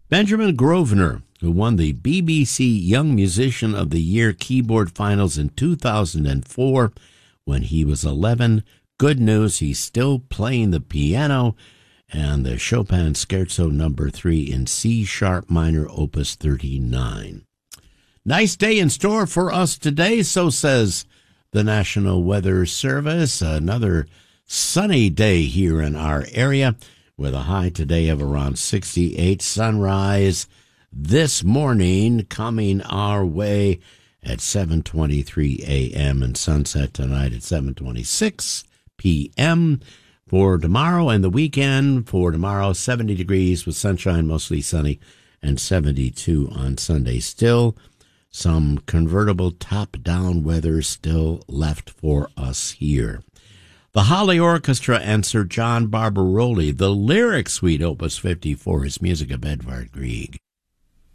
Benjamin Grosvenor, who won the BBC Young Musician of the Year keyboard finals in 2004 when he was 11. Good news, he's still playing the piano and the Chopin Scherzo No. 3 in C-sharp minor, opus 39. Nice day in store for us today, so says the National Weather Service. Another sunny day here in our area with a high today of around 68. Sunrise this morning coming our way at 7:23 a.m. and sunset tonight at 7:26 p.m. For tomorrow and the weekend, for tomorrow, 70 degrees with sunshine, mostly sunny, and 72 on Sunday. Still some convertible top-down weather still left for us here. The Holly Orchestra and Sir John Barbaroli, the Lyric Suite, Opus 54, is music of Edvard Grieg.